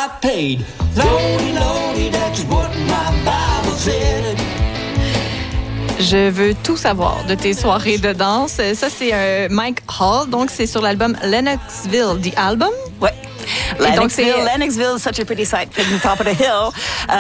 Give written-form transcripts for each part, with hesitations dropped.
got paid. Lordy, Lordy, that's what my Bible said. Je veux tout savoir de tes soirées de danse. Ça, c'est Mike Hall. Donc, c'est sur l'album Lennoxville, The Album. Ouais. Lennoxville, such a pretty sight from the top of the hill.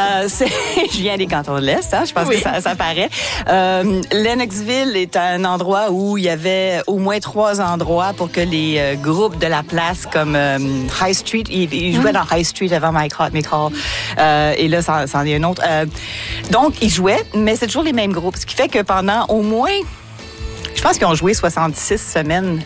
Je viens des cantons de l'Est, hein, je pense que ça paraît. Lennoxville est un endroit où il y avait au moins 3 endroits pour que les groupes de la place, comme High Street, ils jouaient dans High Street avant Mike Hall. Et là, c'en est un autre. Donc, ils jouaient, mais c'est toujours les mêmes groupes. Ce qui fait que pendant au moins... Je pense qu'ils ont joué 66 semaines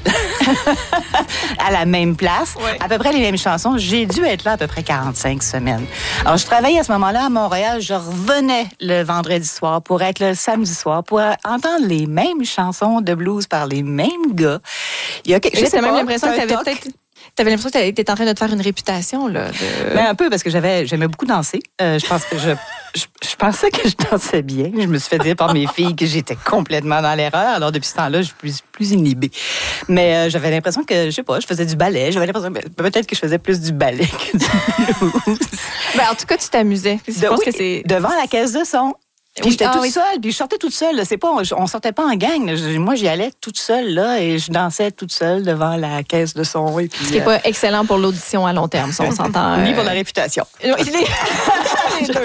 à la même place, à peu près les mêmes chansons. J'ai dû être là à peu près 45 semaines. Alors, je travaillais à ce moment-là à Montréal. Je revenais le vendredi soir pour être le samedi soir, pour entendre les mêmes chansons de blues par les mêmes gars. J'ai même l'impression que tu avais peut-être... T'avais l'impression que t'étais en train de te faire une réputation, là. Ben, un peu, parce que j'aimais beaucoup danser. Je pensais que je dansais bien. Je me suis fait dire par mes filles que j'étais complètement dans l'erreur. Alors, depuis ce temps-là, je suis plus inhibée. Mais j'avais l'impression que, je sais pas, je faisais du ballet. J'avais l'impression peut-être que je faisais plus du ballet que du blues. Ben, en tout cas, tu t'amusais. Je pense que c'est... Devant la caisse de son. Puis j'étais toute seule, puis je sortais toute seule. Là. C'est pas, on sortait pas en gang. Moi, j'y allais toute seule là, et je dansais toute seule devant la caisse de son. Et puis, ce qui n'est pas excellent pour l'audition à long terme, si on s'entend. Ni pour la réputation. Les deux.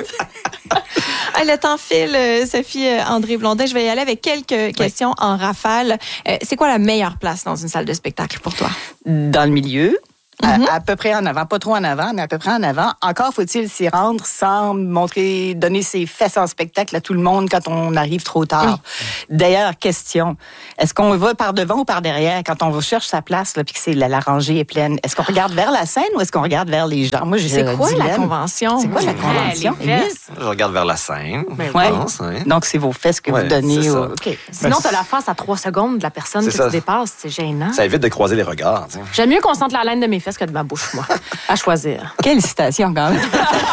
Le temps file, Sophie André Blondin. Je vais y aller avec quelques questions en rafale. C'est quoi la meilleure place dans une salle de spectacle pour toi? Dans le milieu. À peu près en avant, pas trop en avant, mais à peu près en avant. Encore faut-il s'y rendre sans donner ses fesses en spectacle à tout le monde quand on arrive trop tard. D'ailleurs, question, est-ce qu'on va par devant ou par derrière quand on cherche sa place là, puis que la rangée est pleine? Est-ce qu'on regarde vers la scène ou est-ce qu'on regarde vers les gens? Moi, c'est quoi la convention? C'est quoi la convention? Je regarde vers la scène, je pense. Oui. Donc, c'est vos fesses que vous donnez. Okay. Sinon, tu as la face à 3 secondes de la personne que tu dépasses. C'est gênant. Ça évite de croiser les regards. T'sais. J'aime mieux qu'on sente la laine de mes fesses que de ma bouche, moi. À choisir. Quelle citation, quand même.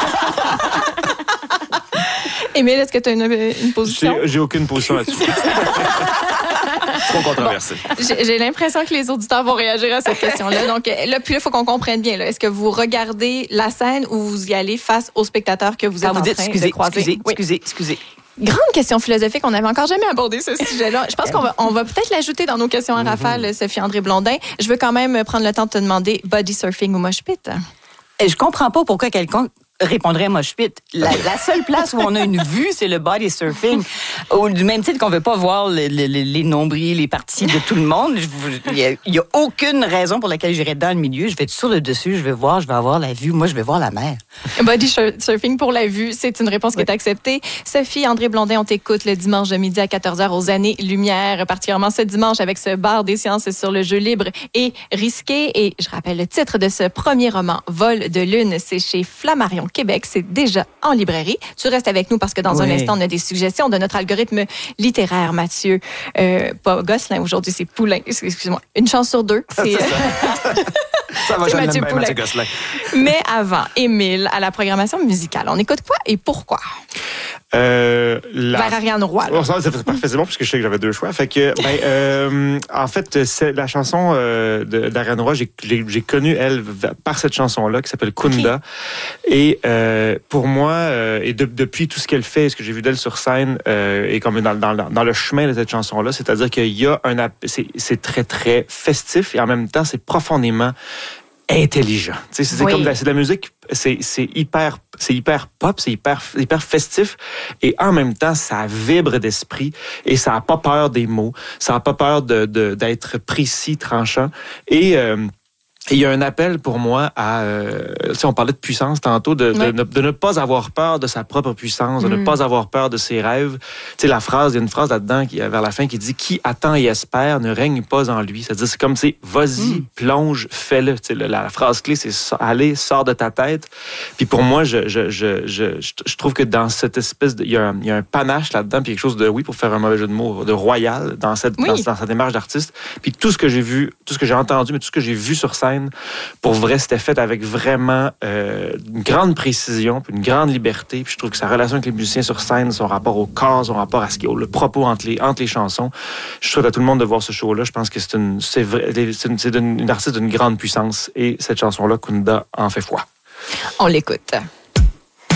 Émile, est-ce que tu as une position? J'ai aucune position là-dessus. Trop controversé. J'ai l'impression que les auditeurs vont réagir à cette question-là. Donc, là, puis il faut qu'on comprenne bien. Là. Est-ce que vous regardez la scène ou vous y allez face aux spectateurs que vous êtes en train de croiser? Excusez. Grande question philosophique. On n'avait encore jamais abordé ce sujet-là. Je pense qu'on va peut-être l'ajouter dans nos questions en rafale, Sophie André Blondin. Je veux quand même prendre le temps de te demander body surfing ou mosh pit. Je comprends pas pourquoi quelqu'un répondrait mosh pit. La seule place où on a une vue, c'est le body surfing. Du même titre qu'on veut pas voir les nombrils, les parties de tout le monde. Il y a aucune raison pour laquelle j'irais dans le milieu. Je vais être sur le dessus, je vais avoir la vue. Moi, je vais voir la mer. Body surfing pour la vue, c'est une réponse qui est acceptée. Sophie André Blondin, on t'écoute le dimanche de midi à 14h aux Années-Lumière, particulièrement ce dimanche avec ce bar des sciences sur le jeu libre et risqué. Et je rappelle le titre de ce premier roman, Vol de lune, c'est chez Flammarion Québec. C'est déjà en librairie. Tu restes avec nous parce que dans un instant, on a des suggestions de notre algorithme littéraire, Mathieu. Pas Gosselin aujourd'hui, c'est Poulain. Excuse-moi. Une chance sur 2. C'est ça va, Mathieu Poulain. Mathieu Gosselin. Mais avant, Émile, à la programmation musicale, on écoute quoi et pourquoi? Vers Ariane Roy. C'est parfait, c'est bon, puisque je sais que j'avais 2 choix. Fait que, en fait, c'est la chanson d'Ariane Roy, j'ai connu, elle, par cette chanson-là, qui s'appelle Kunda. Okay. Et pour moi, et depuis tout ce qu'elle fait, ce que j'ai vu d'elle sur scène, et comme dans le chemin de cette chanson-là, c'est-à-dire qu'il y a c'est très, très festif, et en même temps, c'est profondément intelligent. C'est comme de la musique, c'est hyper pop, c'est hyper festif, et en même temps ça vibre d'esprit, et ça a pas peur des mots, ça a pas peur d'être précis, tranchant, et il y a un appel pour moi à... on parlait de puissance tantôt, de ne pas avoir peur de sa propre puissance, de ne pas avoir peur de ses rêves. Tu sais, il y a une phrase là-dedans vers la fin qui dit « Qui attend et espère ne règne pas en lui ». C'est-à-dire, c'est comme, vas-y, plonge, fais-le. Tu sais, la phrase clé, c'est « Allez, sors de ta tête ». Puis pour moi, je trouve que dans cette espèce il y a un panache là-dedans, puis quelque chose de, pour faire un mauvais jeu de mots, de royal dans cette démarche d'artiste. Puis tout ce que j'ai vu, tout ce que j'ai entendu, mais tout ce que j'ai vu sur scène, pour vrai, c'était fait avec vraiment une grande précision, puis une grande liberté. Puis je trouve que sa relation avec les musiciens sur scène, son rapport au corps, son rapport à le propos entre les chansons. Je souhaite à tout le monde de voir ce show-là. Je pense que c'est une artiste d'une grande puissance. Et cette chanson-là, Kunda, en fait foi. On l'écoute.